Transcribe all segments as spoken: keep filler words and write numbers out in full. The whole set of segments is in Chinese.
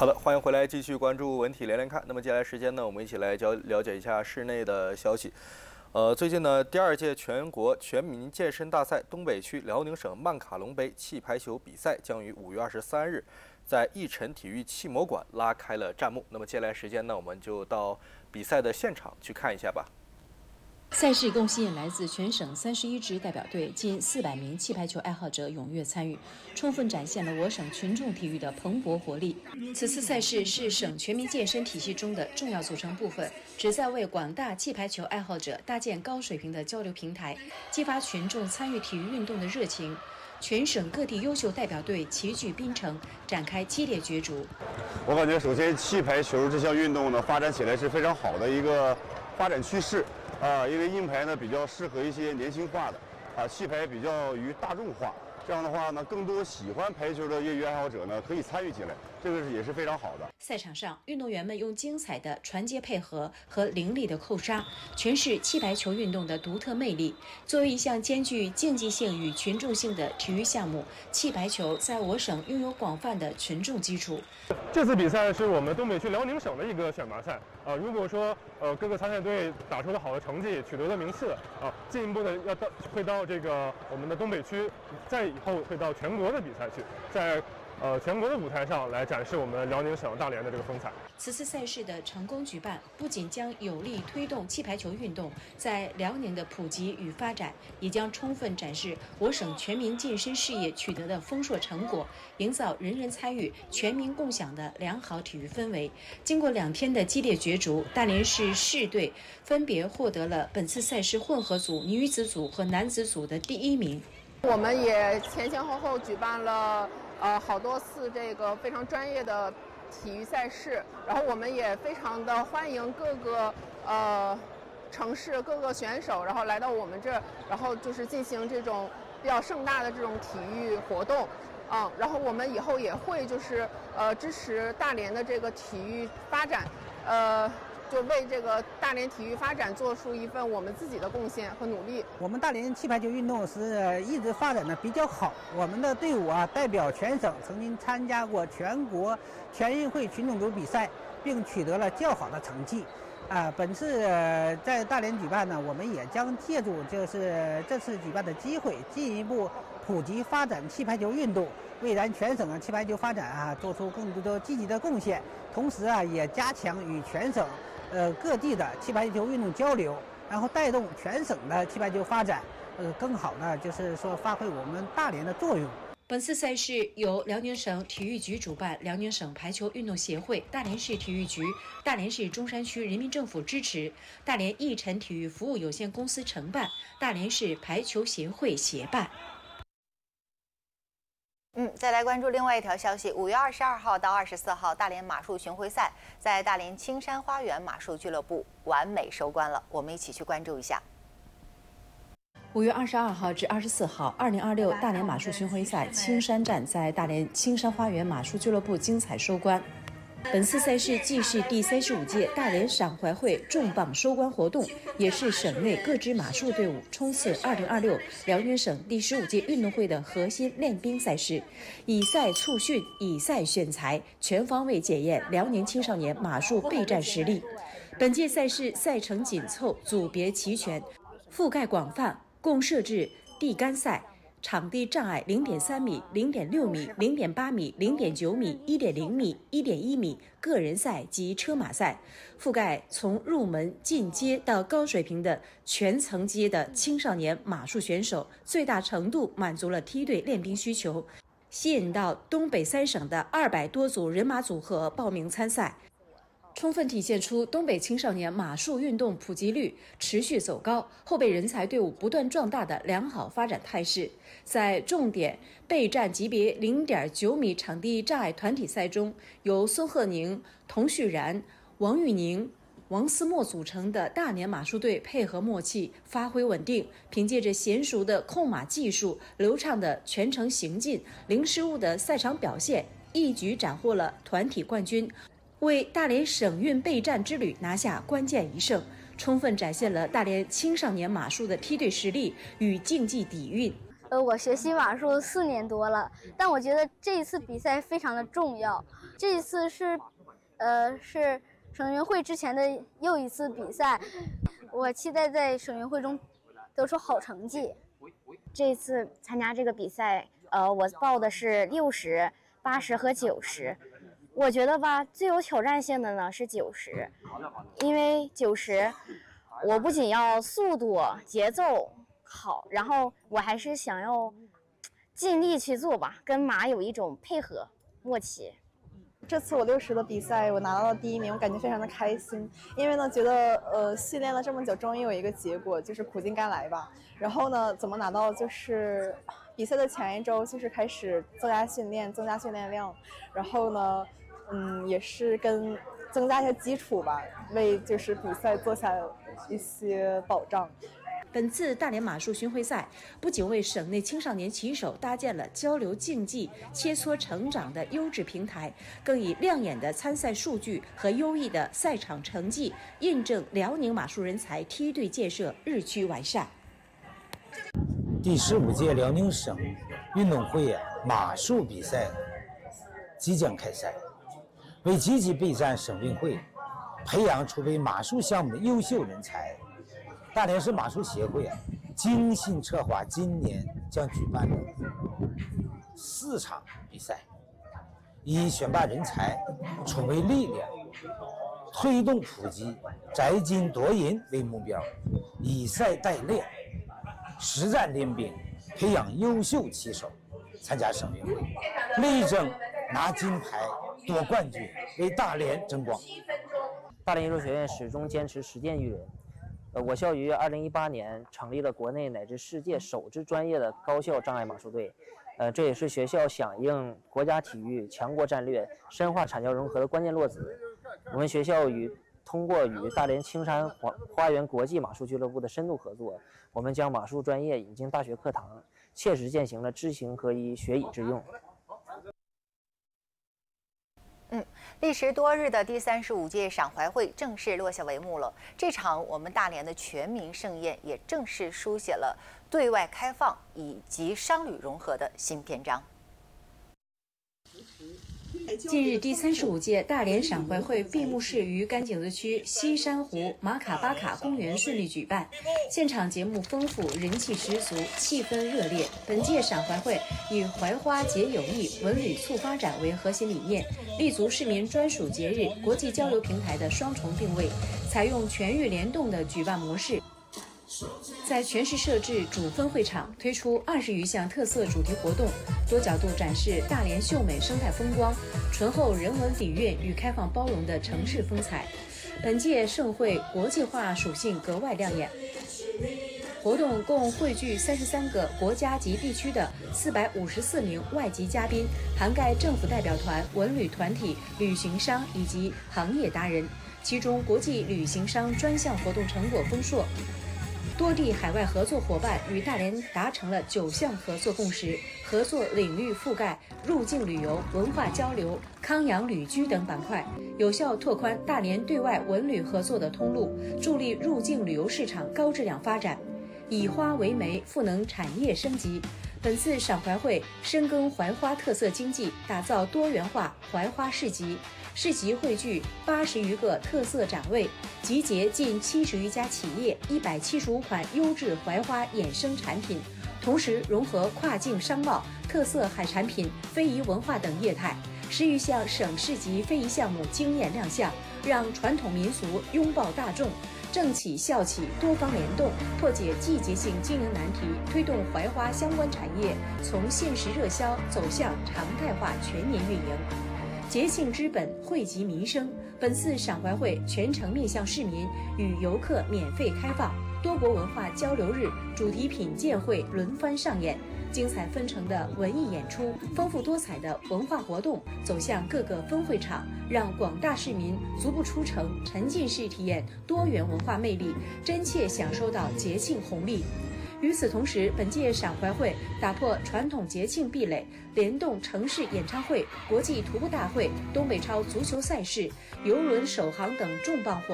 好的，欢迎回来，继续关注文体连连看。那么接下来时间呢，我们一起来了了解一下室内的消息。呃，最近呢，第二届全国全民健身大赛东北区辽宁省曼卡龙杯气排球比赛将于五月二十三日在义晨体育气模馆拉开了战幕。那么接下来时间呢，我们就到比赛的现场去看一下吧。 赛事共吸引来自全省三十一支代表队近四百名气排球爱好者踊跃参与，充分展现了我省群众体育的蓬勃活力。此次赛事是省全民健身体系中的重要组成部分，旨在为广大气排球爱好者搭建高水平的交流平台，激发群众参与体育运动的热情。全省各地优秀代表队齐聚槟城，展开激烈角逐。 我感觉，首先气排球这项运动呢，发展起来是非常好的一个发展趋势。啊，因为硬排呢比较适合一些年轻化的，啊，气排比较于大众化。这样的话呢，更多喜欢排球的业余爱好者呢可以参与进来，这个是也是非常好的。 赛场上，运动员们用精彩的传接配合和凌厉的扣杀，诠释气排球运动的独特魅力。作为一项兼具竞技性与群众性的体育项目，气排球在我省拥有广泛的群众基础。 这次比赛是我们东北区辽宁省的一个选拔赛啊、呃。如果说呃各个参赛队打出了好的成绩，取得了名次啊，进一步的要到会到这个我们的东北区，再以后会到全国的比赛去，在呃全国的舞台上来展示我们辽宁省大连的这个风采。 此次赛事的成功举办，不仅将有力推动气排球运动在辽宁的普及与发展，也将充分展示我省全民健身事业取得的丰硕成果，营造人人参与、全民共享的良好体育氛围。经过两天的激烈角逐，大连市市队分别获得了本次赛事混合组、女子组和男子组的第一名。 我们也前前后后举办了呃好多次这个非常专业的体育赛事，然后我们也非常的欢迎各个呃城市各个选手，然后来到我们这儿，然后就是进行这种比较盛大的这种体育活动，嗯，然后我们以后也会就是呃支持大连的这个体育发展，呃。就为这个大连体育发展做出一份我们自己的贡献和努力。 我们大连气排球运动是一直发展的比较好，我们的队伍啊代表全省，曾经参加过全国全运会群众组比赛，并取得了较好的成绩。啊，本次在大连举办呢，我们也将借助就是这次举办的机会，进一步普及发展气排球运动，为咱全省啊气排球发展啊做出更多的积极的贡献。同时啊，也加强与全省呃各地的气排球运动交流，然后带动全省的气排球发展，呃，更好的就是说发挥我们大连的作用。 本次赛事由辽宁省体育局主办，辽宁省排球运动协会、大连市体育局、大连市中山区人民政府支持，大连义晨体育服务有限公司承办，大连市排球协会协办。 嗯，再来关注另外一条消息。五月二十二号到二十四号，大连马术巡回赛在大连青山花园马术俱乐部完美收官了。我们一起去关注一下。 五月二十二号至二十四号，二零二六大连马术巡回赛青山站在大连青山花园马术俱乐部精彩收官。本次赛事既是第三十五届大连赏怀会重磅收官活动，也是省内各支马术队伍冲刺二零二六辽宁省第十五届运动会的核心练兵赛事，以赛促训，以赛选材，全方位检验辽宁青少年马术备战实力。本届赛事赛程紧凑，组别齐全，覆盖广泛，共设置地杆赛。场地障碍零点三米、零点六米、零点八米、零点九米、一点零米、一点一米个人赛及车马赛，覆盖从入门进阶到高水平的全层阶的青少年马术选手，最大程度满足了梯队练兵需求，吸引到东北三省的二百多组人马组合报名参赛，充分体现出东北青少年马术运动普及率持续走高，后备人才队伍不断壮大的良好发展态势。在重点备战级别零点九米场地障碍团体赛中，由孙鹤宁、童旭然、王玉宁、王思墨组成的大连马术队配合默契，发挥稳定，凭借着娴熟的控马技术、流畅的全程行进、零失误的赛场表现，一举斩获了团体冠军，为大连省运备战之旅拿下关键一胜，充分展现了大连青少年马术的梯队实力与竞技底蕴。 呃，我学习马术四年多了，但我觉得这一次比赛非常的重要。这一次是，呃，是省运会之前的又一次比赛，我期待在省运会中得出好成绩。 这次参加这个比赛，呃，我报的是六十、八十和九十。我觉得吧，最有挑战性的呢是九十，因为九十，我不仅要速度、节奏好，然后我还是想要尽力去做吧，跟马有一种配合默契。 这次我六十的比赛，我拿到了第一名，我感觉非常的开心，因为呢，觉得呃训练了这么久，终于有一个结果，就是苦尽甘来吧。然后呢，怎么拿到？就是比赛的前一周，就是开始增加训练，增加训练量，然后呢，嗯，也是跟增加一些基础吧，为就是比赛做下一些保障。 本次大连马术巡回赛不仅为省内青少年骑手搭建了交流竞技、切磋成长的优质平台，更以亮眼的参赛数据和优异的赛场成绩，印证辽宁马术人才梯队建设日趋完善。 第十五届辽宁省运动会马术比赛即将开赛，为积极备战省运会，培养储备马术项目的优秀人才，大连市马术协会啊，精心策划今年将举办的四场比赛，以选拔人才、储备力量、推动普及、摘金夺银为目标，以赛代练，实战练兵，培养优秀骑手，参加省运会，力争拿金牌、夺冠军，为大连争光。 大连艺术学院始终坚持实践育人。呃，我校于二零一八年成立了国内乃至世界首支专业的高校障碍马术队，呃，这也是学校响应国家体育强国战略、深化产教融合的关键落子。我们学校与通过与大连青山花花园国际马术俱乐部的深度合作，我们将马术专业引进大学课堂，切实践行了知行合一、学以致用。 嗯，历时多日的第三十五届赏怀会正式落下帷幕了。这场我们大连的全民盛宴也正式书写了对外开放以及商旅融合的新篇章。 近日，第三十五届大连赏怀会闭幕式于甘井子区西山湖马卡巴卡公园顺利举办，现场节目丰富，人气十足，气氛热烈。本届赏怀会以怀花结友谊、文旅促发展为核心理念，立足市民专属节日、国际交流平台的双重定位，采用全域联动的举办模式。在全市设置主分会场，推出二十余项特色主题活动，多角度展示大连秀美生态风光、醇厚人文底蕴与开放包容的城市风采。本届盛会国际化属性格外亮眼，活动共汇聚三十三个国家及地区的四百五十四名外籍嘉宾，涵盖政府代表团、文旅团体、旅行商以及行业达人。其中，国际旅行商专项活动成果丰硕。多地海外合作伙伴与大连达成了九项合作共识，合作领域覆盖入境旅游、文化交流、康养旅居等板块，有效拓宽大连对外文旅合作的通路，助力入境旅游市场高质量发展。以花为媒，赋能产业升级。本次赏怀会深耕槐花特色经济，打造多元化槐花市集。市集汇聚八十余个特色展位，集结近七十余家企业、一百七十五款优质槐花衍生产品，同时融合跨境商贸、特色海产品、非遗文化等业态，十余项省市级非遗项目惊艳亮相，让传统民俗拥抱大众。政企校企多方联动，破解季节性经营难题，推动槐花相关产业从限时热销走向常态化全年运营。节庆之本，惠及民生。本次赏怀会全程面向市民，与游客免费开放，多国文化交流日、主题品鉴会轮番上演，精彩纷呈的文艺演出、丰富多彩的文化活动走向各个分会场，让广大市民足不出城，沉浸式体验多元文化魅力，真切享受到节庆红利。与此同时，本届赏怀会打破传统节庆壁垒，联动城市演唱会、国际徒步大会、东北超足球赛事、邮轮首航等重磅活动，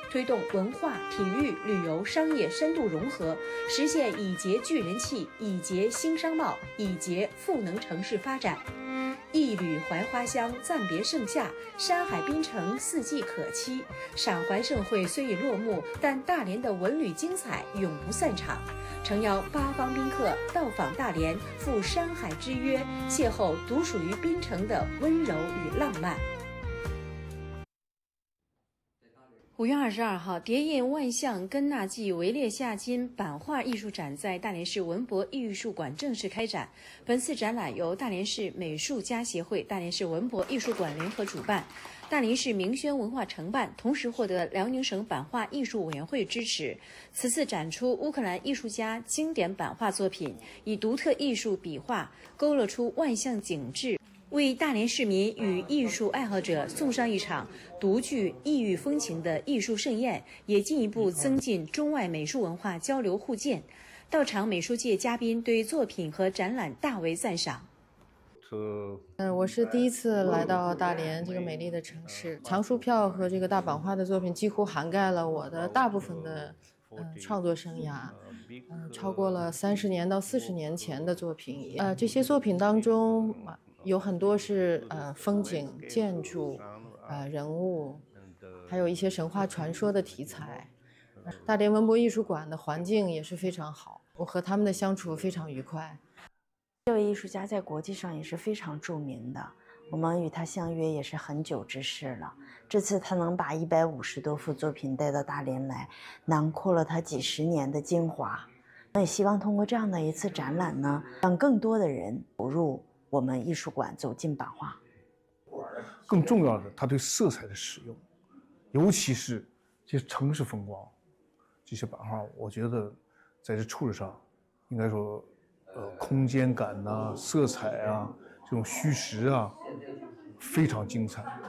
推动文化、体育、旅游、商业深度融合，实现以节聚人气、以节兴商贸、以节赋能城市发展。一缕槐花香，暂别盛夏，山海滨城四季可期。赏槐盛会虽已落幕，但大连的文旅精彩永不散场。诚邀八方宾客到访大连，赴山海之约，邂逅独属于滨城的温柔与浪漫。五月二十二号，叠印万象根纳季围列夏金版画艺术展在大连市文博艺术馆正式开展。本次展览由大连市美术家协会、大连市文博艺术馆联合主办，大连市明轩文化承办，同时获得辽宁省版画艺术委员会支持。此次展出乌克兰艺术家经典版画作品，以独特艺术笔画勾勒出万象景致，为大连市民与艺术爱好者送上一场独具异域风情的艺术盛宴，也进一步增进中外美术文化交流互鉴。到场美术界嘉宾对作品和展览大为赞赏。 嗯，我是第一次来到大连这个美丽的城市，藏书票和这个大版画的作品几乎涵盖了我的大部分的嗯创作生涯，嗯，超过了三十年到四十年前的作品。呃，这些作品当中有很多是呃风景、建筑、呃人物，还有一些神话传说的题材。大连文博艺术馆的环境也是非常好，我和他们的相处非常愉快。 这位艺术家在国际上也是非常著名的，我们与他相约也是很久之事了。这次他能把一百五十多幅作品带到大连来，囊括了他几十年的精华。我也希望通过这样的一次展览呢，让更多的人走入我们艺术馆，走进版画。 更重要的，他对色彩的使用，尤其是这些城市风光，这些版画，我觉得在这处理上，应该说，呃，空间感呐、色彩啊，这种虚实啊，非常精彩。